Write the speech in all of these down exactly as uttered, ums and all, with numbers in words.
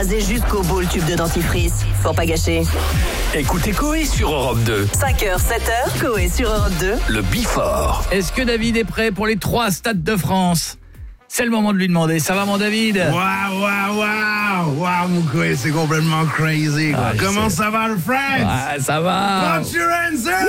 raser jusqu'au bout le tube de dentifrice. Pour pas gâcher. Écoutez Coé sur Europe deux. cinq heures, sept heures, Coé sur Europe deux. Le Before. Est-ce que David est prêt pour les trois stades de France ? C'est le moment de lui demander. Ça va, mon David ? Waouh, waouh, waouh, waouh, mon Coé, c'est complètement crazy, quoi. Ah, Comment sais. ça va, le friends? Ah, ça va. Put your hands up!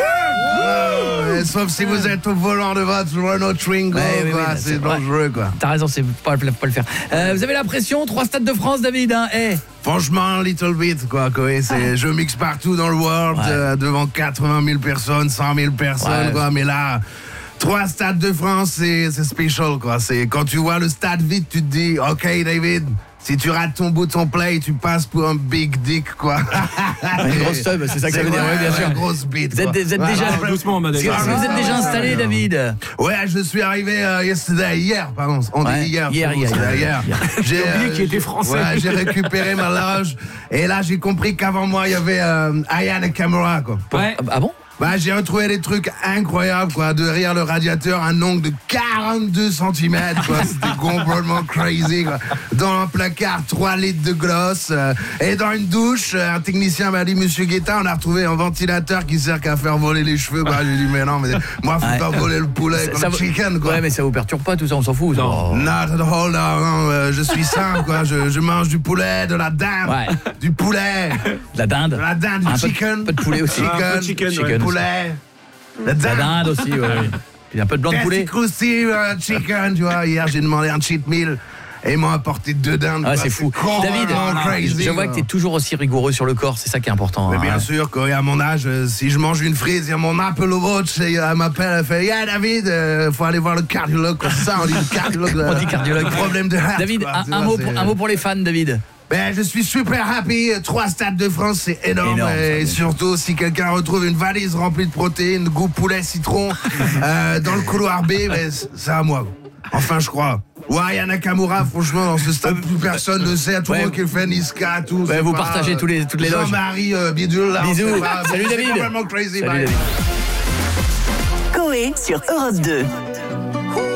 Oh, et sauf si vous êtes au volant de votre Renault Twingo, Ouais, oui, quoi, oui, c'est c'est vrai. dangereux, quoi. T'as raison, c'est pas, pas le faire. Euh, vous avez la pression ? Trois stades de France, David, hein ? Eh. Franchement, little bit, quoi, Coé, c'est, je mixe partout dans le world, Ouais. euh, devant quatre-vingt mille personnes, cent mille personnes, Ouais. quoi, mais là... Trois stades de France, c'est, c'est special, quoi. C'est, quand tu vois le stade vide, tu te dis, OK, David, si tu rates ton bouton play, tu passes pour un big dick, quoi. Une grosse tub, c'est ça que ça veut dire, oui, bien sûr. Une grosse bite, Vous êtes, quoi. vous êtes Ouais, déjà... ouais, doucement, madame. Est-ce que est-ce que vous êtes déjà installé, David ? Ouais, je suis arrivé euh, yesterday, hier, pardon. On Ouais, dit hier. hier, c'est bon, hier, c'est hier, hier. J'ai oublié euh, qu'il était j'ai- français. Ouais, j'ai récupéré ma loge. Et là, j'ai compris qu'avant moi, il y avait euh, Aya Nakamura, quoi. Ouais. Ah bon ? Bah, j'ai retrouvé des trucs incroyables, quoi. Derrière le radiateur, un ongle de quarante-deux centimètres, quoi. C'était complètement crazy, quoi. Dans un placard, trois litres de gloss. euh, et dans une douche, euh, un technicien m'a dit, Monsieur Guetta, on a retrouvé un ventilateur qui sert qu'à faire voler les cheveux, quoi. J'ai dit, mais non, mais moi, faut Ouais. pas voler le poulet, Ça comme le vous- chicken, quoi. Ouais, mais ça vous perturbe pas tout ça, on s'en fout. ça. Non. Not at all, non, euh, je suis sain, quoi. Je, je mange du poulet, de la dinde, Ouais. du poulet, De la dinde. de la dinde, du Un peu de- chicken. peu de poulet aussi. Chicken, Un peu de chicken, ouais. Chicken aussi. poulet, la De la dinde. dinde aussi, ouais. ouais. Il y a un peu de blanc de poulet. Crousty, euh, chicken, tu vois. Hier, j'ai demandé un cheat meal et ils m'ont apporté deux dindes. Ah, quoi. c'est fou. David, complètement crazy, je vois quoi. que t'es toujours aussi rigoureux sur le corps, c'est ça qui est important. Mais hein. bien sûr, quand à mon âge, euh, si je mange une frise, il y a mon Apple Watch et elle m'appelle, elle fait Yeah, David, euh, faut aller voir le cardiologue. Quoi. C'est ça, on dit le cardiologue. On dit cardiologue. Problème de heart. David, quoi, un, tu un vois, mot c'est- pour, un mot pour les fans, David. Ben, je suis super happy. Trois stades de France, c'est énorme. Énorme, ça, et bien sûr. surtout, si quelqu'un retrouve une valise remplie de protéines, goût poulet, citron, euh, dans le couloir B, ben, c- c'est à moi. Enfin, je crois. Ouais, Aya Nakamura, franchement, dans ce stade, plus personne ne sait. Tout le Ouais. monde qui fait Niska, tout. Ouais, c'est vous pas, partagez euh, tous les- toutes les loges. Jean-Marie euh, Bidule, là. on Bisous. sait pas. Salut, C'est David. complètement crazy. Salut, bye. David. Coé sur Europe deux.